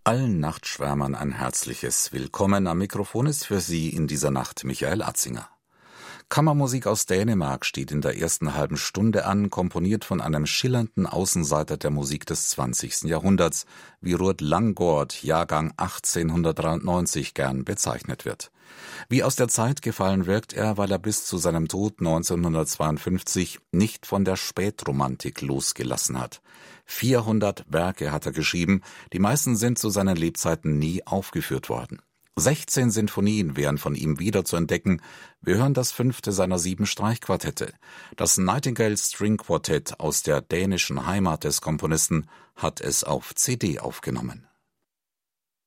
Allen Nachtschwärmern ein herzliches Willkommen. Am Mikrofon ist für Sie in dieser Nacht Michael Atzinger. Kammermusik aus Dänemark steht in der ersten halben Stunde an, komponiert von einem schillernden Außenseiter der Musik des 20. Jahrhunderts, wie Ruud Langgaard, Jahrgang 1893, gern bezeichnet wird. Wie aus der Zeit gefallen wirkt er, weil er bis zu seinem Tod 1952 nicht von der Spätromantik losgelassen hat. 400 Werke hat er geschrieben, die meisten sind zu seinen Lebzeiten nie aufgeführt worden. 16 Sinfonien wären von ihm wieder zu entdecken. Wir hören das 5. seiner 7 Streichquartette. Das Nightingale String Quartett aus der dänischen Heimat des Komponisten hat es auf CD aufgenommen.